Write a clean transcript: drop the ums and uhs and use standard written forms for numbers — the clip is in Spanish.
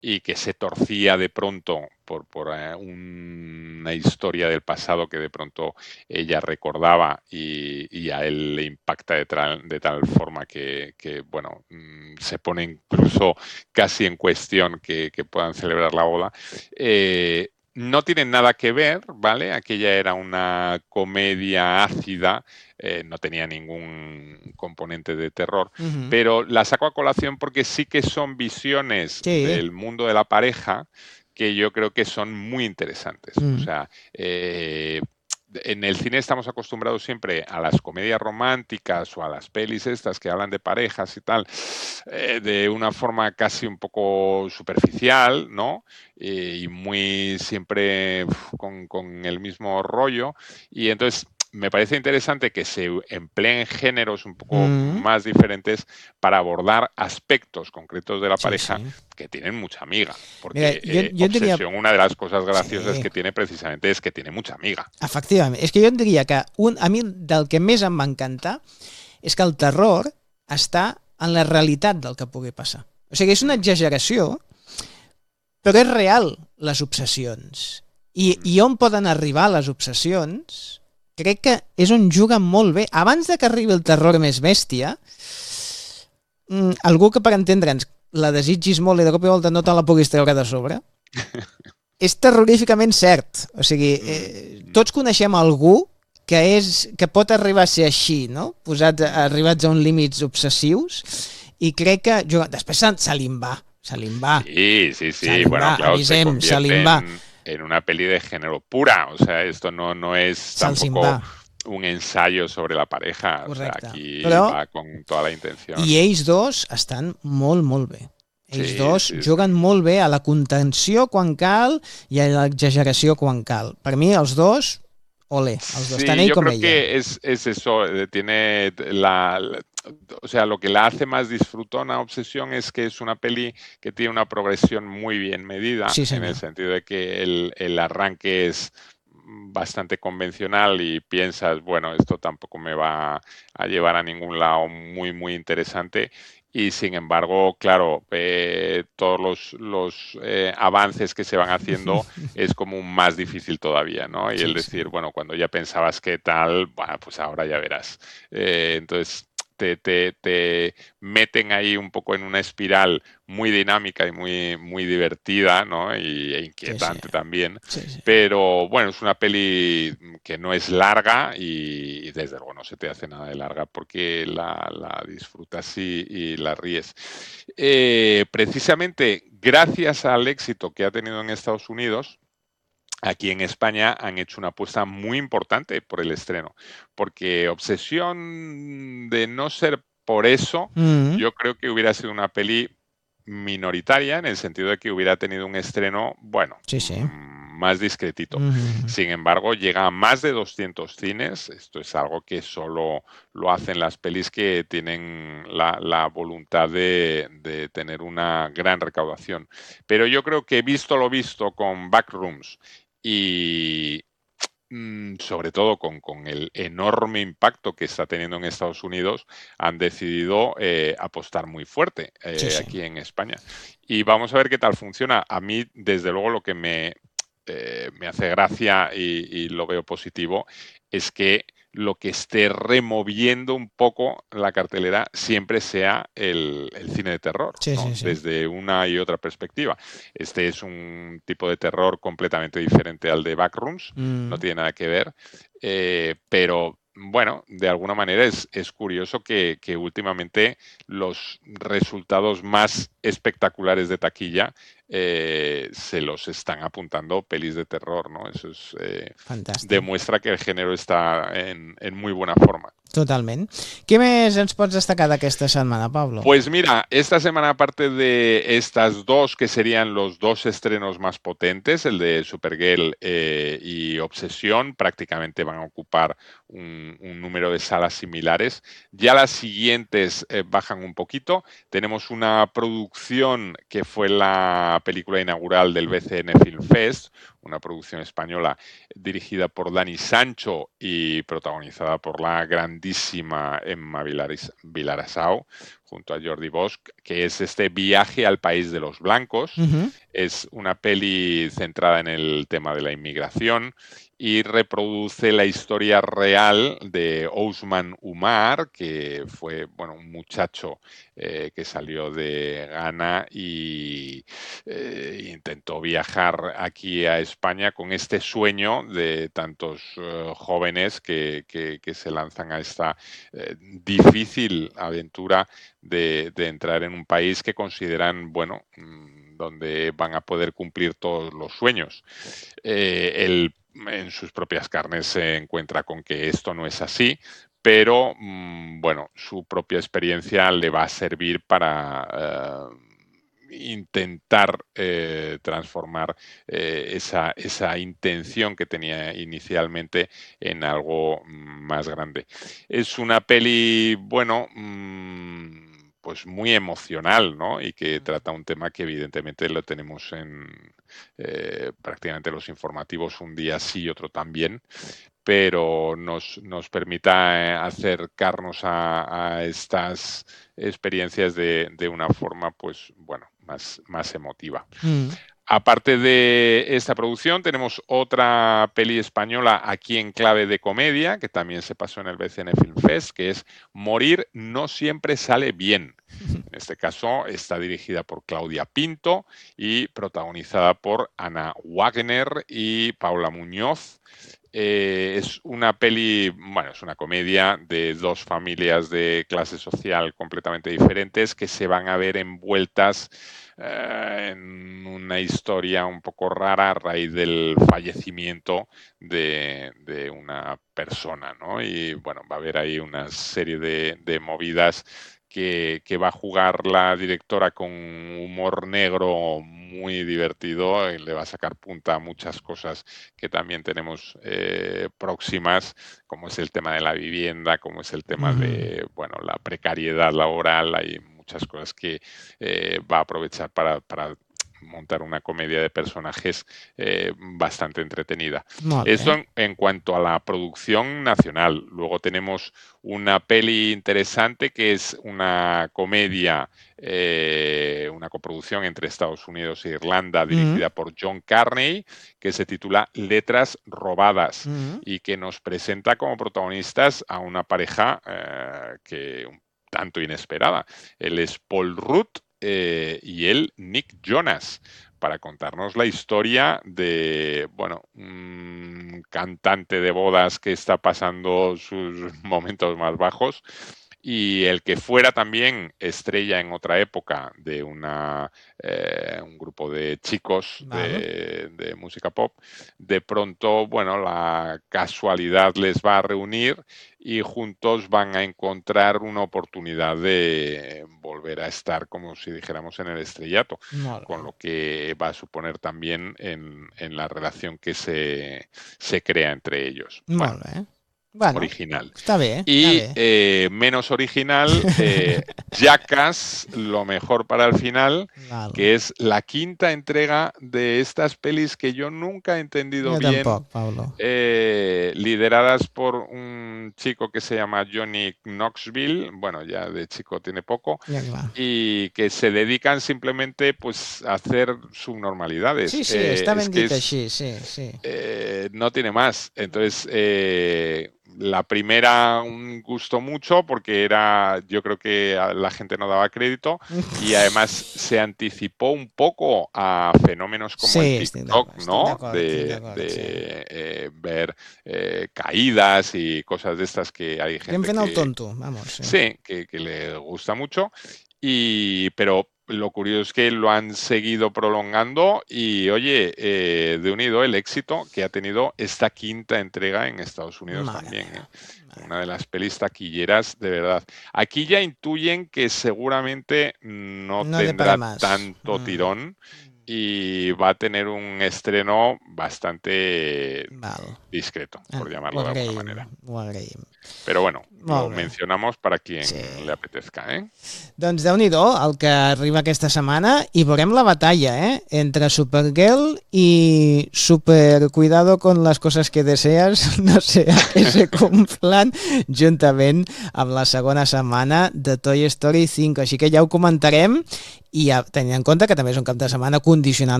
y que se torcía de pronto por una historia del pasado que de pronto ella recordaba y a él le impacta de tal forma que bueno, se pone incluso casi en cuestión que puedan celebrar la boda. No tienen nada que ver, ¿vale? Aquella era una comedia ácida, no tenía ningún componente de terror, pero la saco a colación porque sí que son visiones Sí. del mundo de la pareja que yo creo que son muy interesantes. O Mm. sea, en el cine estamos acostumbrados siempre a las comedias románticas o a las pelis estas que hablan de parejas y tal, de una forma casi un poco superficial, ¿no? Y muy siempre con el mismo rollo. Y entonces me parece interesante que se empleen géneros un poco Mm. más diferentes para abordar aspectos concretos de la Sí, pareja sí. que tienen mucha amiga, Mira, porque jo et diria... Obsesión, una de las cosas graciosas Sí, que tiene precisamente es que tiene mucha amiga. efectivament. És que jo et diria que a mi del que més em va encantar és que el terror està en la realitat del que pugui passar. O sigui, és una Mm, exageració, però és real, les obsessions. I on poden arribar les obsessions, crec que és on juguen molt bé. Abans de que arribi el terror més bèstia, algú que per entendre'ns la desitgis molt i de cop i volta no te la puguis treure de sobre, és terroríficament cert. O sigui, tots coneixem algú que pot arribar a ser així, no? Arribats a uns límits obsessius, i crec que després se li'n va, Sí, sí, se sí. li'n Bueno, va, claro, se avisem, se li'n convierte va, en una peli de género pura. O sea, esto no es se'ls en va, tampoco un ensayo sobre la pareja. O sea, correcte. aquí Però, va con toda la i intención. ells dos estan molt, molt bé. Ells Sí, dos sí, sí. juguen molt bé a la contenció quan cal i a l'exageració quan cal. Per mi, els dos, ole, els dos, tant Sí, ell yo com creo ella. que es eso, tiene o sea, lo que la hace más disfrutona Obsesión es que es una peli que tiene una progresión muy bien medida, Sí, en el senyor. sentido de que el arranque es bastante convencional y piensas, bueno, esto tampoco me va a llevar a ningún lado muy, muy interesante. Y sin embargo, claro, todos los avances que se van haciendo es como más difícil todavía, ¿no? Y el Sí, sí. decir, bueno, cuando ya pensabas que tal, bueno, pues ahora ya verás. Entonces, te meten ahí un poco en una espiral muy dinámica y muy divertida, ¿no? E Sí, sí. inquietante también. Sí, sí. Pero bueno, es una peli que no es larga y desde luego no se te hace nada de larga porque la disfrutas y la ríes. Precisamente gracias al éxito que ha tenido en Estados Unidos, aquí en España han hecho una apuesta muy importante por el estreno, porque Obsesión, de no ser por eso, Mm. yo creo que hubiera sido una peli minoritaria en el sentido de que hubiera tenido un estreno, bueno, Sí, sí. más discretito. Mm. Sin embargo, llega a más de 200 cines. Esto es algo que solo lo hacen las pelis que tienen la voluntad de tener una gran recaudación. Pero yo creo que visto lo visto con Backrooms y sobre todo con el enorme impacto que está teniendo en Estados Unidos, han decidido apostar muy fuerte Sí, sí. aquí en España. Y vamos a ver qué tal funciona. A mí, desde luego, lo que me hace gracia y lo veo positivo es que lo que esté removiendo un poco la cartelera siempre sea el cine de terror, Sí, ¿no? sí, sí. Desde una y otra perspectiva. Este es un tipo de terror completamente diferente al de Backrooms, no Mm. tiene nada que ver, pero bueno, de alguna manera es curioso que últimamente los resultados más espectaculares de taquilla se los están apuntando pelis de terror, ¿no? Eso Fantàstic. demuestra que el género está en muy buena forma. Totalment. Què més ens pots destacar d'aquesta setmana, Pablo? Pues mira, esta semana, aparte de estas dos que serían los dos estrenos más potentes, el de Supergirl y Obsesión, prácticamente van a ocupar un número de salas similares. Ya las siguientes bajan un poquito. Tenemos una producción que fue la película inaugural del BCN Film Fest, una producción española dirigida por Dani Sancho y protagonizada por la grandísima Emma Vilarasau, junto a Jordi Bosch, que es este Viaje al País de los Blancos. Ujú. Es una peli centrada en el tema de la inmigración y reproduce la historia real de Ousmane Umar, que fue, bueno, un muchacho que salió de Ghana y intentó viajar aquí a España con este sueño de tantos jóvenes que se lanzan a esta difícil aventura de entrar en un país que consideran, bueno, donde van a poder cumplir todos los sueños. Él en sus propias carnes se encuentra con que esto no es así, pero bueno, su propia experiencia le va a servir para intentar transformar esa intención que tenía inicialmente en algo más grande. Es una peli, bueno, pues muy emocional, ¿no? Y que trata un tema que evidentemente lo tenemos en prácticamente los informativos un día sí y otro también, pero nos permita acercarnos a estas experiencias de una forma, pues, bueno, más emotiva. Mm. Aparte de esta producción, tenemos otra peli española aquí en clave de comedia, que también se pasó en el BCN Film Fest, que es Morir no siempre sale bien. En este caso está dirigida por Claudia Pinto y protagonizada por Ana Wagner y Paula Muñoz. Es una peli, bueno, es una comedia de dos familias de clase social completamente diferentes que se van a ver envueltas en una historia un poco rara a raíz del fallecimiento de una persona, ¿no? Y bueno, va a haber ahí una serie de movidas que va a jugar la directora con humor negro muy divertido y le va a sacar punta a muchas cosas que también tenemos próximas, como es el tema de la vivienda, como es el tema Ujú. de, bueno, la precariedad laboral. Hay muchas cosas que va a aprovechar para montar una comedia de personajes bastante entretenida. Molt bé. Esto en cuanto a la producción nacional. Luego tenemos una peli interesante que es una comedia, una coproducción entre Estados Unidos e Irlanda, Mm. dirigida por John Carney, que se titula Letras robadas Mm. y que nos presenta como protagonistas a una pareja que un tanto inesperada. Él es Paul Rudd y él Nick Jonas, para contarnos la historia de, bueno, un cantante de bodas que está pasando sus momentos más bajos y el que fuera también estrella en otra época de un grupo de chicos Val. de música pop, de pronto, bueno, la casualidad les va a reunir y juntos van a encontrar una oportunidad de volver a estar, como si dijéramos, en el estrellato, Molt con bé. lo que va a suponer también en la relación que se crea entre ellos. Bueno, Molt bé. Bueno, original. està bé, està Y bé. menos original, Jackass, lo mejor para el final, Val. que es la quinta entrega de estas pelis que yo nunca he entendido Jo bien, tampoc, Pablo. lideradas por un chico que se llama Johnny Knoxville, bueno, ya de chico tiene poco, Ja, clar. y que se dedican simplemente pues a hacer subnormalidades. Sí, sí, està Es ben que dit es així, sí, sí. no tiene más. Entonces, la primera gustó mucho porque yo creo que la gente no daba crédito y además se anticipó un poco a fenómenos como el Sí, TikTok, estic ¿no? d'acord, estic d'acord, sí. Ver caídas y cosas de estas que hay Estem gente fent el que, tonto, vamos, sí. sí, que le gusta mucho, pero lo curioso es que lo han seguido prolongando y, oye, de unido el éxito que ha tenido esta quinta entrega en Estados Unidos Mare también, meva. ¿eh? Una de las pelis taquilleras de verdad. Aquí ya intuyen que seguramente no No té para tendrá más. tanto tirón, y va a tener un estreno bastante discreto, por llamarlo de alguna manera. Ho agraïm. Pero bueno, lo Molt bé. mencionamos para quien Sí. le apetezca, ¿eh? Doncs Déu-n'hi-do el que arriba aquesta setmana i veurem la batalla, entre Supergirl i Super Cuidado con las cosas que deseas, no sé a què se cumplan, juntament amb la segona setmana de Toy Story 5. Així que ja ho comentarem i ja tenint en compte que també és un cap de setmana condicionant